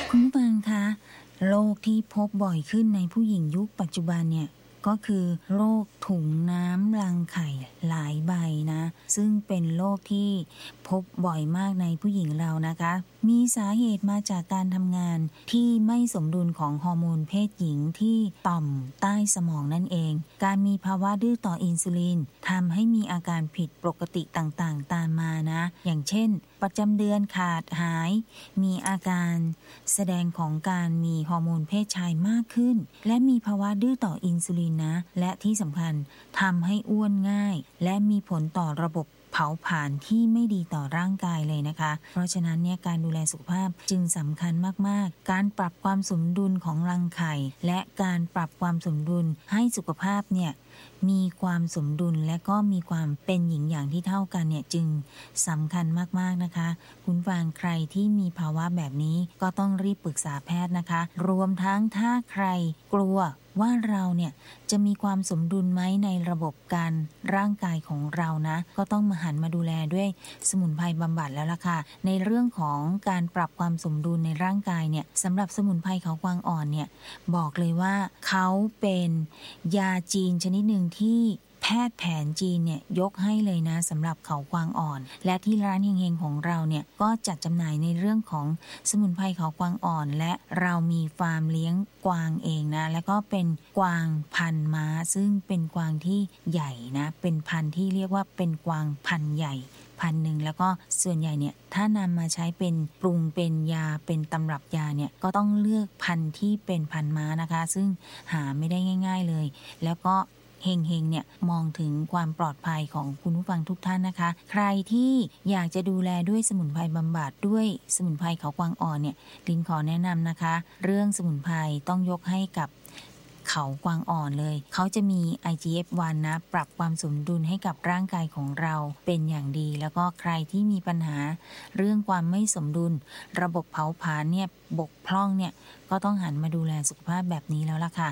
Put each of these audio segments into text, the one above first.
คุณผู้ฟังคะโรคที่พบบ่อยขึ้นในผู้หญิงยุคปัจจุบันเนี่ยก็คือโรคถุงน้ำรังไข่หลายใบนะซึ่งเป็นโรคที่พบบ่อยมากในผู้หญิงเรานะคะมีสาเหตุมาจากการทำงานที่ไม่สมดุลของฮอร์โมนเพศหญิงที่ต่อมใต้สมองนั่นเองการมีภาวะดื้อต่ออินซูลินทำให้มีอาการผิดปกติต่างๆตามมานะอย่างเช่นประจำเดือนขาดหายมีอาการแสดงของการมีฮอร์โมนเพศชายมากขึ้นและมีภาวะดื้อต่ออินซูลินนะและที่สำคัญทำให้อ้วนง่ายและมีผลต่อระบบเผาผลาญที่ไม่ดีต่อร่างกายเลยนะคะเพราะฉะนั้นเนี่ยการดูแลสุขภาพจึงสำคัญมากๆการปรับความสมดุลของรังไข่และการปรับความสมดุลให้สุขภาพเนี่ยมีความสมดุลและก็มีความเป็นหญิงอย่างที่เท่ากันเนี่ยจึงสำคัญมากๆนะคะคุณฟังใครที่มีภาวะแบบนี้ก็ต้องรีบปรึกษาแพทย์นะคะรวมทั้งถ้าใครกลัวว่าเราเนี่ยจะมีความสมดุลไหมในระบบการร่างกายของเรานะก็ต้องมาหันมาดูแลด้วยสมุนไพรบำบัดแล้วล่ะค่ะในเรื่องของการปรับความสมดุลในร่างกายเนี่ยสำหรับสมุนไพรเขากวางอ่อนเนี่ยบอกเลยว่าเขาเป็นยาจีนชนิดหนึ่งที่แพทย์แผนจีนเนี่ยยกให้เลยนะสำหรับเขากวางอ่อนและที่ร้านเฮงๆของเราเนี่ยก็จัดจำหน่ายในเรื่องของสมุนไพรเขากวางอ่อนและเรามีฟาร์มเลี้ยงกวางเองนะแล้วก็เป็นกวางพันธุ์ม้าซึ่งเป็นกวางที่ใหญ่นะเป็นพันธุ์ที่เรียกว่าเป็นกวางพันธุ์ใหญ่พันหนึ่งแล้วก็ส่วนใหญ่เนี่ยถ้านำมาใช้เป็นปรุงเป็นยาเป็นตำรับยาเนี่ยก็ต้องเลือกพันธุ์ที่เป็นพันธุ์ม้านะคะซึ่งหาไม่ได้ง่ายๆเลยแล้วก็เฮงๆเนี่ยมองถึงความปลอดภัยของคุณผู้ฟังทุกท่านนะคะใครที่อยากจะดูแลด้วยสมุนไพรบำบัดด้วยสมุนไพรเขากวางอ่อนเนี่ยลินขอแนะนำนะคะเรื่องสมุนไพรต้องยกให้กับเขากวางอ่อนเลยเขาจะมี IGF-1 นะปรับความสมดุลให้กับร่างกายของเราเป็นอย่างดีแล้วก็ใครที่มีปัญหาเรื่องความไม่สมดุลระบบเผาผลาญเนี่ยบกพร่องเนี่ยก็ต้องหันมาดูแลสุขภาพแบบนี้แล้วล่ะค่ะ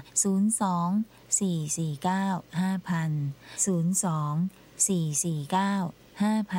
02 449 5000 02 449 5000